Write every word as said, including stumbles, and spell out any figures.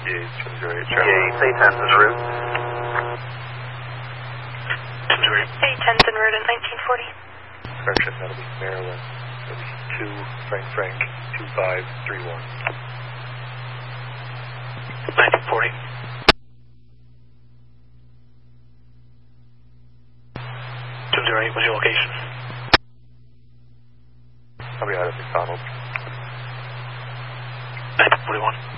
Yeah, two zero eight. Yeah, say ten's en route. two zero eight. Hey, ten's en route at nineteen forty. Correction, that'll be Maryland. That'll be two, Frank Frank, two five three one. nineteen forty. two zero eight, what's your location? I'll be out at McDonald's. nineteen forty-one.